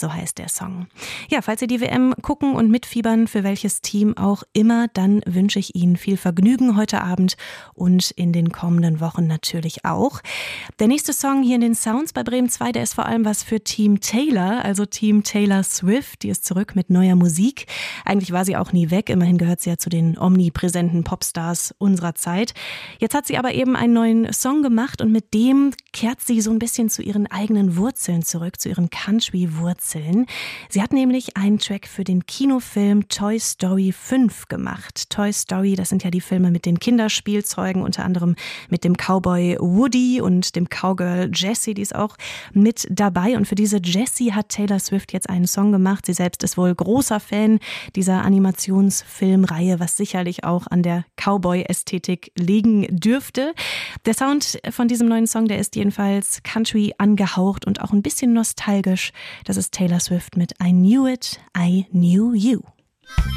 so heißt der Song. Ja, falls Sie die WM gucken und mitfiebern, für welches Team auch immer, dann wünsche ich Ihnen viel Vergnügen heute Abend und in den kommenden Wochen natürlich auch. Der nächste Song hier in den Sounds bei Bremen 2, der ist vor allem was für Team Taylor, also Team Taylor Swift. Die ist zurück mit neuer Musik. Eigentlich war sie auch nie weg, immerhin gehört sie ja zu den omnipräsenten Popstars unserer Zeit. Jetzt hat sie aber eben einen neuen Song gemacht und mit dem kehrt sie so ein bisschen zu ihren eigenen Wurzeln zurück, zu ihren Country-Wurzeln. Sie hat nämlich einen Track für den Kinofilm Toy Story 5 gemacht. Toy Story, das sind ja die Filme mit den Kinderspielzeugen, unter anderem mit dem Cowboy Woody und dem Cowgirl Jessie, die ist auch mit dabei. Und für diese Jessie hat Taylor Swift jetzt einen Song gemacht. Sie selbst ist wohl großer Fan dieser Animationsfilmreihe, was sicherlich auch an der Cowboy-Ästhetik liegen dürfte. Der Sound von diesem neuen Song, der ist jedenfalls Country angehaucht und auch ein bisschen nostalgisch. Das ist Taylor Swift mit I Knew It, I Knew You.